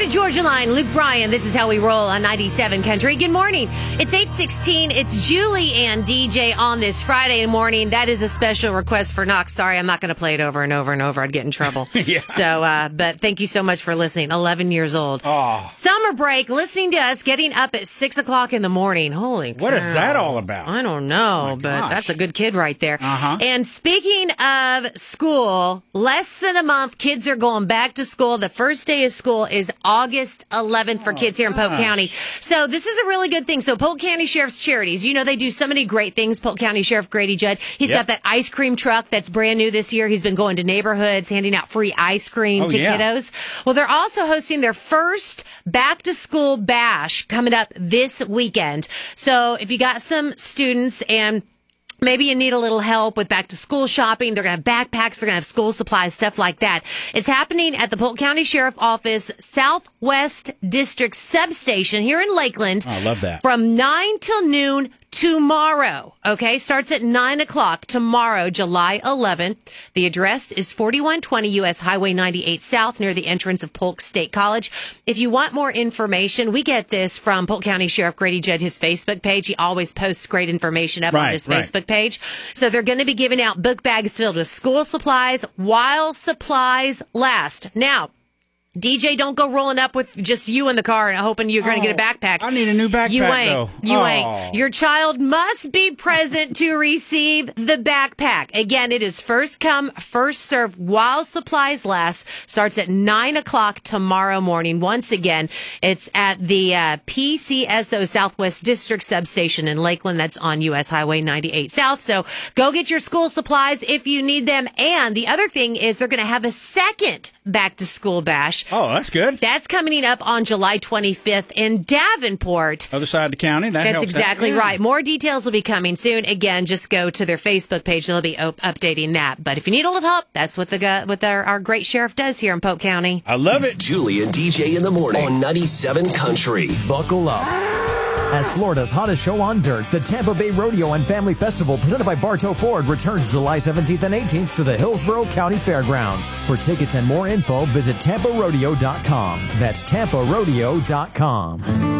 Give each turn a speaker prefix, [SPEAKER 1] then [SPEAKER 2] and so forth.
[SPEAKER 1] Georgia Line, Luke Bryan. This is how we roll on 97 Country. Good morning. It's 8:16. It's Julie and DJ on this Friday morning. That is a special request for Knox. Sorry, I'm not going to play it over and over and over. I'd get in trouble.
[SPEAKER 2] Yeah.
[SPEAKER 1] So, but thank you so much for listening. 11 years old.
[SPEAKER 2] Oh.
[SPEAKER 1] Summer break, listening to us, getting up at 6 o'clock in the morning. Holy
[SPEAKER 2] What is that all about?
[SPEAKER 1] I don't know, but
[SPEAKER 2] gosh.
[SPEAKER 1] that's a good kid right there.
[SPEAKER 2] Uh-huh.
[SPEAKER 1] And speaking of school, less than a month, kids are going back to school. The first day of school is August 11th for kids here in Polk County. So this is a really good thing. So Polk County Sheriff's Charities, you know, they do so many great things. Polk County Sheriff Grady Judd, he's got that ice cream truck that's brand new this year. He's been going to neighborhoods, handing out free ice cream to kiddos. Well, they're also hosting their first back to school bash coming up this weekend. So if you got some students and maybe you need a little help with back to school shopping, they're going to have backpacks, they're going to have school supplies, stuff like that. It's happening at the Polk County Sheriff Office Southwest District Substation here in Lakeland.
[SPEAKER 2] I love that.
[SPEAKER 1] From 9 till noon tomorrow. Okay, starts at 9 o'clock tomorrow, July 11th. The address is 4120 U.S. Highway 98 South near the entrance of Polk State College. If you want more information, we get this from Polk County Sheriff Grady Judd, his Facebook page. He always posts great information up on his Facebook page. So they're going to be giving out book bags filled with school supplies while supplies last. Now, DJ, don't go rolling up with just you in the car and hoping you're going to get a backpack.
[SPEAKER 2] I need a new backpack,
[SPEAKER 1] You ain't.
[SPEAKER 2] though.
[SPEAKER 1] You ain't. Your child must be present to receive the backpack. Again, it is first come, first serve while supplies last. Starts at 9 o'clock tomorrow morning. Once again, it's at the PCSO Southwest District Substation in Lakeland. That's on U.S. Highway 98 South. So go get your school supplies if you need them. And the other thing is they're going to have a second back-to-school bash.
[SPEAKER 2] Oh, that's good.
[SPEAKER 1] That's coming up on July 25th in Davenport.
[SPEAKER 2] Other side of the county.
[SPEAKER 1] That's exactly right. More details will be coming soon. Again, just go to their Facebook page. They'll be updating that. But if you need a little help, that's what our great sheriff does here in Polk County.
[SPEAKER 2] I love
[SPEAKER 3] It's
[SPEAKER 2] it.
[SPEAKER 3] Julie and DJ in the morning on 97 Country.
[SPEAKER 4] Buckle up. As Florida's hottest show on dirt, the Tampa Bay Rodeo and Family Festival presented by Bartow Ford returns July 17th and 18th to the Hillsborough County Fairgrounds. For tickets and more info, visit TampaRodeo.com. That's TampaRodeo.com.